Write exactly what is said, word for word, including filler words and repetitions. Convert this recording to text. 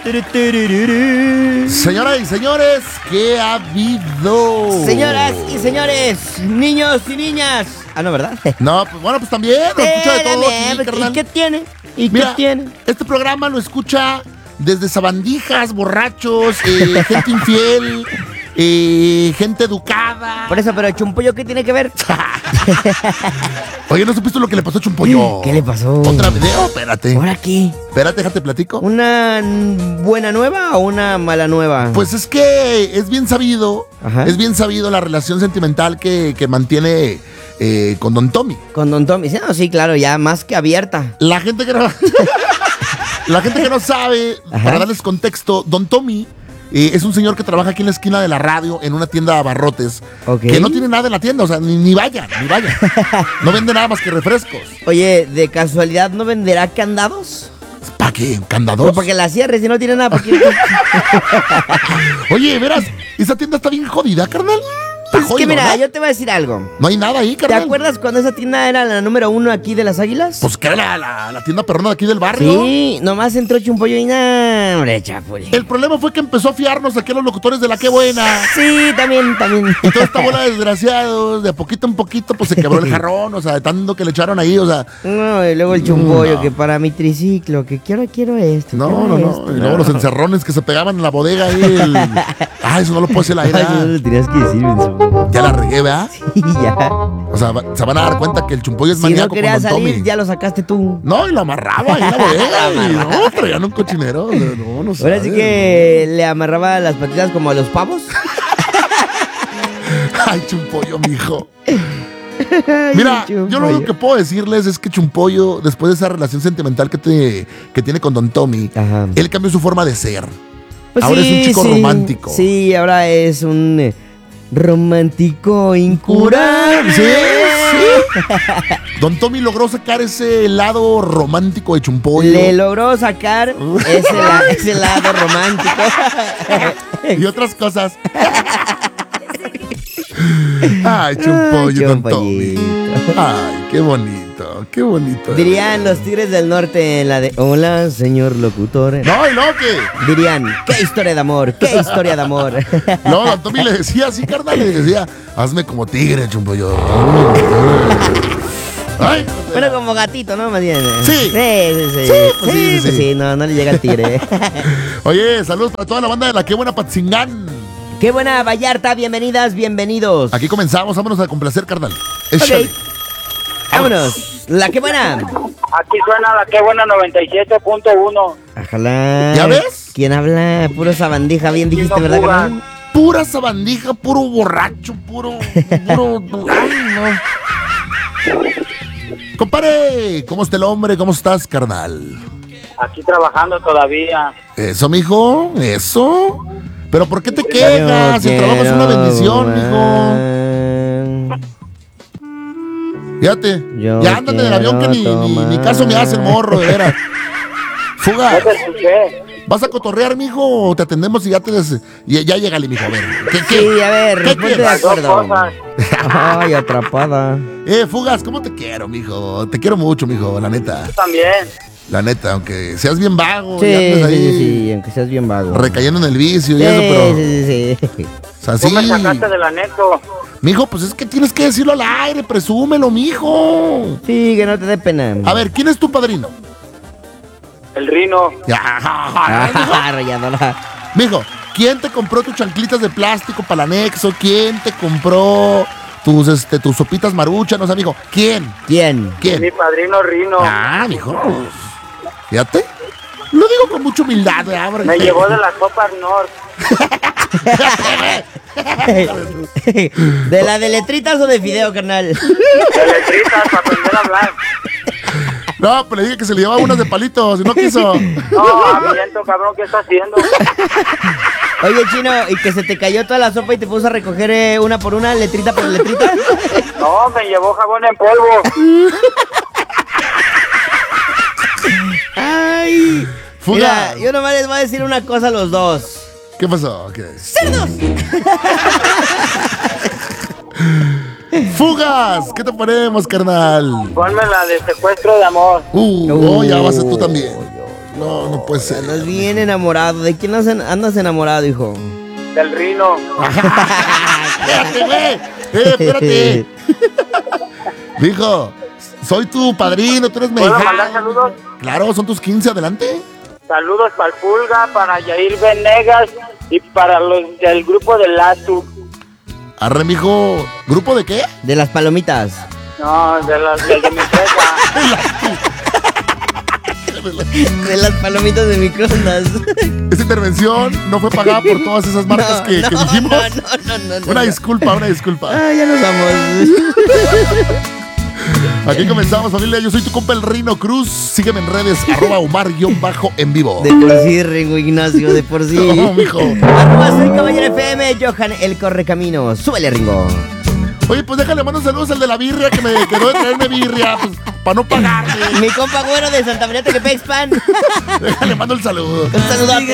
Señoras y señores, ¿qué ha habido? Señoras y señores, niños y niñas. Ah, no, ¿verdad? No, pues bueno, pues también, lo escucha de todo aquí, carnal. ¿Y qué tiene? ¿Y Mira, qué tiene? Este programa lo escucha desde sabandijas, borrachos, eh, gente infiel, eh, gente educada. Por eso, pero Chumpollo, ¿qué tiene que ver? Oye, ¿no supiste lo que le pasó a Chumpollo? ¿Qué le pasó? ¿Otra video? Espérate. ¿Ahora qué? Espérate, déjate platico. ¿Una buena nueva o una mala nueva? Pues es que es bien sabido, Ajá. es bien sabido la relación sentimental que, que mantiene eh, con Don Tommy. Con Don Tommy. Sí, no, sí, claro, ya más que abierta. La gente que no, la gente que no sabe, Ajá. para darles contexto, Don Tommy eh, es un señor que trabaja aquí en la esquina de la radio en una tienda de abarrotes. Ok. Que no tiene nada en la tienda, o sea, ni, ni vayan, ni vayan. No vende nada más que refrescos. Oye, ¿de casualidad no venderá candados? ¿Para qué? Pues ¿Candados? para que la cierres, si no tiene nada para que... Oye, verás, esa tienda está bien jodida, carnal. Está Es que jodido, mira, ¿no? yo te voy a decir algo. No hay nada ahí, ¿Te carnal. acuerdas cuando esa tienda era la número uno aquí de las Águilas? Pues que era la, la, la tienda perrona de aquí del barrio. Sí, nomás entró Chumpollo y nada, hombre, chapuli. El problema fue que empezó a fiarnos aquí a los locutores de la Qué Buena. Sí, también, también. Y toda esta bola de desgraciados, de poquito en poquito, pues se quebró el jarrón, o sea, de tanto que le echaron ahí, o sea. No, y luego el Chumpollo, No. que para mi triciclo, que quiero, quiero esto. No, quiero no, no. esto. Y luego los encerrones que se pegaban en la bodega ahí. El... Ah, eso no lo puedo decir al aire. Ay, no ¿ah? lo tenías que decir, Benzo. Ya la regué, ¿verdad? Y ya. O sea, va- se van a dar cuenta que el Chumpollo es Si no maníaco con querías Don salir, Tommy. ya lo sacaste tú. No, y lo amarraba ahí en la bodega. y no, traían un cochinero. No, no sé. Ahora sí que le amarraba las patitas como a los pavos. Ay, Chumpollo, mijo. Mira, yo lo único que puedo decirles es que Chumpollo, después de esa relación sentimental que, te, que tiene con Don Tommy, Ajá. él cambió su forma de ser. Pues Ahora sí, es un chico sí. romántico. Sí, ahora es un eh, romántico incurable. Sí, sí. Don Tommy logró sacar ese lado romántico de Chumpollo. Le logró sacar ese, la- ese lado romántico. Y otras cosas. Ay, Chumpollo, Ay, Don Tommy. Chumpollito. Ay, qué bonito, qué bonito. Dirían los Tigres del Norte en la de hola, señor locutor. No, y luego que. Dirían, qué historia de amor, qué historia de amor. No, Don Tommy le decía así, carnal, le decía, hazme como tigre, Chumpollo. Ay, Bueno, como gatito, ¿no? Más bien. Sí. Sí, sí, sí. Sí, pues sí, sí, pues sí. sí, no, no le llega al tigre. oye, saludos para toda la banda de la Qué Buena Patzingán. Qué buena Vallarta, bienvenidas, bienvenidos. Aquí comenzamos, vámonos a complacer, carnal. Ok. Échale. Vámonos, la que buena. Aquí suena la que buena noventa y siete punto uno. Ojalá. ¿Ya ves? ¿Quién habla? Puro sabandija, bien dijiste, no ¿verdad, fuga. carnal? Pura sabandija, puro borracho, puro. puro. Ay, no. Compare, ¿cómo está el hombre? ¿Cómo estás, carnal? Aquí trabajando todavía. Eso, mijo, eso. ¿Pero por qué te quejas? El trabajo es una bendición, mijo. Fíjate, Yo ya ándate del avión que ni, ni, ni caso me hace el morro, de veras. Fuga, No te escuché. ¿vas a cotorrear, mijo? ¿O te atendemos y ya te des... y ya llegale, mijo? A ver, ¿qué, qué? Sí, a ver, ¿Qué responde de quieres? Dos acuerdo. cosas. Ay, atrapada. Eh, Fugas, ¿cómo te quiero, mijo? Te quiero mucho, mijo, la neta. También. La neta, aunque seas bien vago Sí, y andes sí, ahí sí, sí, aunque seas bien vago. recayendo en el vicio y Sí, eso, pero... sí, sí, sí. O sea, Tú sí. me sacaste del anexo. Mijo, pues es que tienes que decirlo al aire, presúmelo, mijo. Sí, que no te dé pena. A ver, ¿quién es tu padrino? El Rino. Ah, rayadora. Mijo, ¿quién te compró tus chanclitas de plástico para el anexo? ¿Quién te compró tus, este, tus sopitas maruchanos, amigo? ¿Quién? ¿Quién? ¿Quién? Mi padrino Rino. Ah, mijo. Fíjate. Lo digo con mucha humildad, ¿verdad? Porque- Me llevó de las copas North. ¿De la de letritas o de fideo, carnal? De letritas para aprender a hablar. No, pues le dije que se le llevaba unas de palitos y no quiso. No, amiento, cabrón, ¿qué está haciendo? Oye, Chino, ¿y que se te cayó toda la sopa y te puso a recoger eh, una por una, letrita por letrita? No, me llevó jabón en polvo. ¡Ay! Fuga. Mira, yo nomás les voy a decir una cosa a los dos. ¿Qué pasó? ¿Qué? ¡Cerdos! Fugas, ¿qué te ponemos, carnal? Ponme la de secuestro de amor. Uh, oh, ya vas a tú también. No, no puede ser. Andas bien enamorado. ¿De quién andas, andas enamorado, hijo? Del Rino. Espérate, güey. Eh, espérate. Dijo, soy tu padrino, tú eres ¿Puedo mexicano. mandar saludos? Claro, son tus quince, adelante. Saludos para el Pulga, para Yair Venegas y para los del grupo de Latu. Arre, mijo. ¿Grupo de qué? De las palomitas. No, de los de, de mi empresa. De las palomitas de microondas. Esa intervención no fue pagada por todas esas marcas No, que, no, que dijimos. No, no, no, no, Una no. disculpa, una disculpa. Ah, ya nos vamos. Aquí comenzamos, familia. Yo soy tu compa el Rino Cruz. Sígueme en redes, arroba Omar-en vivo. De por sí, Ringo Ignacio, de por sí. No, mijo. Arroba soy Caballero F M, Johan el Correcaminos. Súbele, Ringo. Oye, pues déjale, mando saludos al de la birria que me quedó de traerme birria, pues, para no pagarle. Mi compa güero de Santa María Tequepexpan. Déjale, mando el saludo. Un saludote.